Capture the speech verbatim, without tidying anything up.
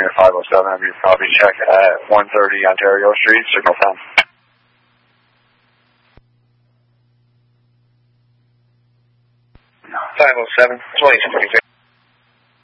near five oh seven. Have your copy check at one thirty Ontario Street, signal ten. five oh seven, twenty-two.